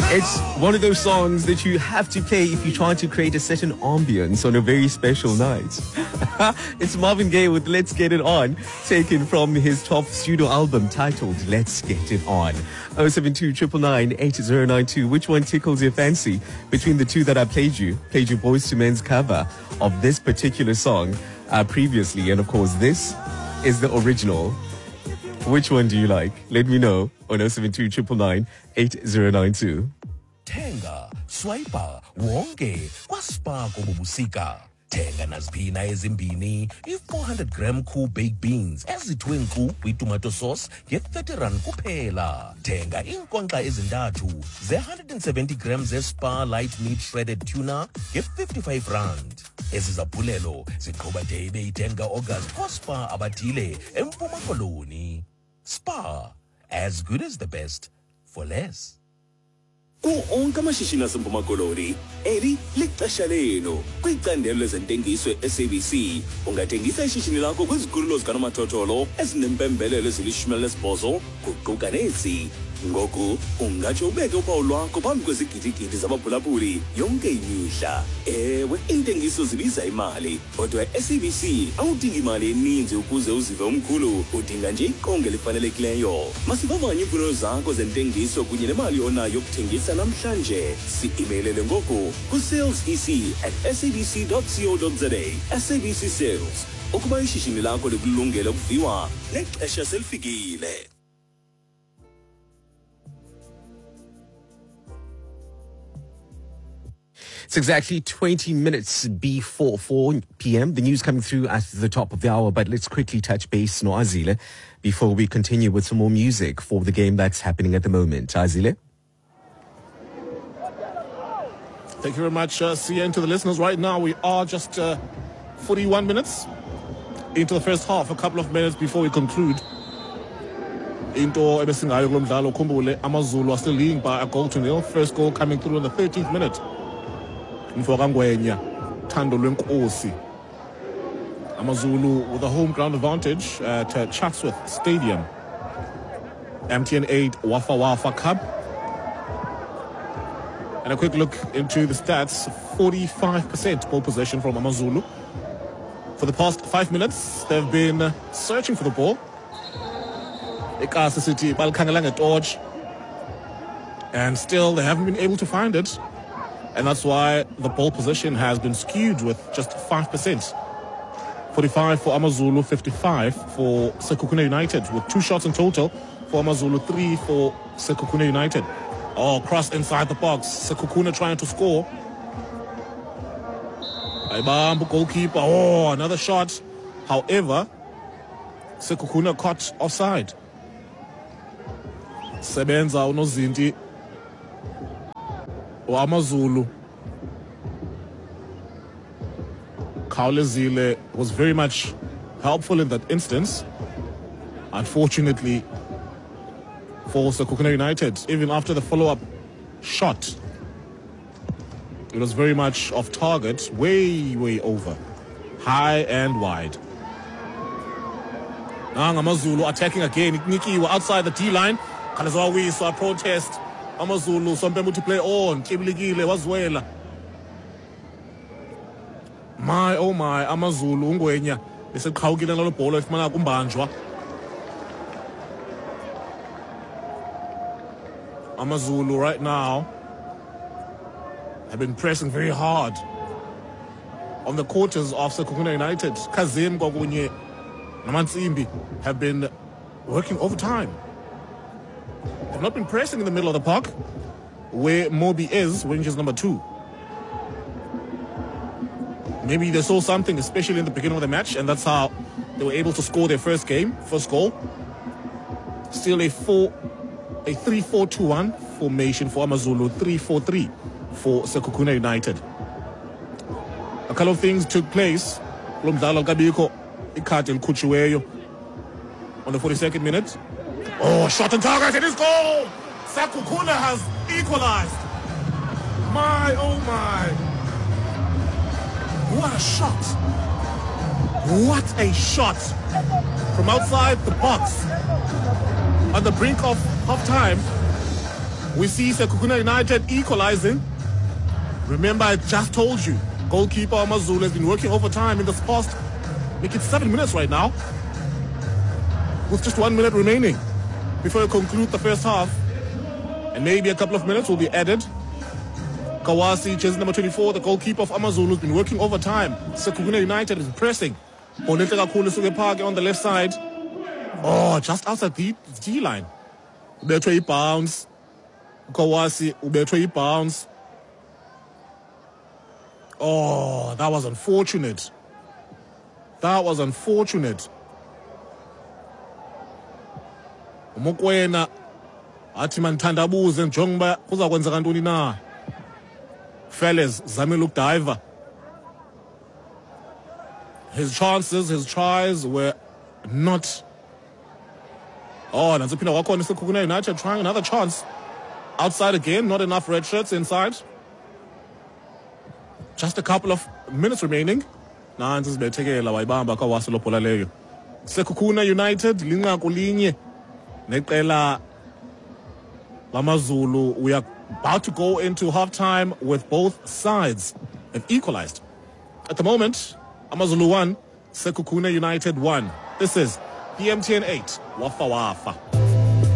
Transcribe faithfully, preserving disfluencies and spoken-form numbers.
It's one of those songs that you have to play if you're trying to create a certain ambience on a very special night. It's Marvin Gaye with Let's Get It On, taken from his top studio album titled Let's Get It On. oh seven two nine nine nine eight zero nine two. Which one tickles your fancy between the two that I played you? Played you Boyz two Men's cover of this particular song uh, previously. And of course, this is the original. Which one do you like? Let me know on oh seven two nine nine nine eight zero nine two. Tenga, swiper, wonke, kwaSpar kobubusika. Tenga naziphina ezimbini, i-four hundred gram cool baked beans, ezithwe nkqu kwi-tomato sauce, nge-thirty rand kuphela. Tenga inkonkxa ezintathu, ze-one hundred seventy grams ze-Spar light meat shredded tuna, nge-fifty-five rand. Ezizaphulelo, ziqhuba de ibe itenga August kwaSpar abathile, eMpuma Koloni. Spar, as good as the best, for less. Ku-onke amashishini aseMpuma Koloni, eli lixesha lenu kwicandelo lezentengiso e-S A B C. Ungathengisa ishishini lakho kwizikhululo zikanomathotholo ezinempembelelo ezilishumi elinesibhozo kuquka nezi. Ngoku ungatsho ubeke uphawu lwakho phambi kwezigidigidi zabaphulaphuli yonke imihla. Ewe, intengiso zibiza imali, kodwa i-S A B C awudingi imali eninzi ukuze uzive umkhulu, udinga nje iqonga elifanelekileyo. Masivavanye iimfuno zakho zentengiso kunye nemali onayo yokuthengisa namhlanje. Si-imeilele ngoku ku-salesec at sabc dot co dot za. S A B C Sales, ukuba ishishini lakho likulungele ukuviwa, nexesha selifikile. It's exactly twenty minutes before four p.m. The news coming through at the top of the hour, but let's quickly touch base, no Azile, before we continue with some more music for the game that's happening at the moment. Azile? Thank you very much, uh, C N. To the listeners, right now we are just uh, forty-one minutes into the first half, a couple of minutes before we conclude. Into ebesingayo kulo mdlalo, khumbule AmaZulu are still leading by a goal to nil. First goal coming through in the thirteenth minute. Mfokangwenya, Thando Lwenkosi. AmaZulu with a home ground advantage at uh, Chatsworth Stadium. M T N eight Wafa Wafa Cup. And a quick look into the stats, forty-five percent ball possession from AmaZulu. For the past five minutes, they've been searching for the ball. Ikasa City, Balkangalanga Dodge. And still, they haven't been able to find it. And that's why the ball position has been skewed with just five percent. forty-five for AmaZulu, fifty-five for Sekhukhune United, with two shots in total for AmaZulu, three for Sekhukhune United. Oh, cross inside the box. Sekhukhune trying to score. Aibambu, goalkeeper. Oh, another shot. However, Sekhukhune caught offside. Sebenza unozinti. AmaZulu. Khawulezile was very much helpful in that instance. Unfortunately for Sekhukhune United, even after the follow-up shot, it was very much off target, way, way over. High and wide. Now AmaZulu attacking again. Nikiwa outside the D-line. Khalezwa Wiswa protest. AmaZulu sompemba to play on. Kibiligile wazwela. My oh my, AmaZulu ungwenya beseqhawukile ngalo bhola efumana kumbanjwa. AmaZulu right now have been pressing very hard on the quarters of Sekhukhune United. Kazim Gogunye Namansimbi have been working overtime. They've not been pressing in the middle of the park, where Mobi is, ranges number two. Maybe they saw something, especially in the beginning of the match, and that's how they were able to score their first game, first goal. Still a four, a three four two one formation for AmaZulu, three four three for Sekhukhune United. A couple of things took place. Lomdalo Kabiko, Ikati Kuchueyo on the forty-second minute. Oh, shot and target, it is goal! Sekhukhune has equalized. My, oh my. What a shot. What a shot. From outside the box. On the brink of half time. We see Sekhukhune United equalizing. Remember, I just told you, goalkeeper AmaZulu has been working overtime in this past, make it seven minutes right now, with just one minute remaining before we conclude the first half. And maybe a couple of minutes will be added. Kawasi, jersey number twenty-four, the goalkeeper of AmaZulu, has been working overtime. Sekhukhune United is pressing. Onete Kakhulu Sugepage on the left side. Oh, just outside the D line. Ubethwe bounce. Kawasi, ubethwe bounce. Oh, that was unfortunate. That was unfortunate. Umokwena athi manthandabuze njengoba kuzakwenzeka ntoni na. Fellas, zamile ukudiver. His chances, his tries were not. Oh, Nanzipina Wako Sekhukhune United trying another chance. Outside again, not enough red shirts inside. Just a couple of minutes remaining. Nansi sibethekela wayibamba kaWasi lo bhola leyo. Sekhukhune United linqaku linye neqela AmaZulu. We are about to go into halftime with both sides. They've equalized. At the moment, AmaZulu one, Sekhukhune United one. This is P M T N eight. Wafa Wafa.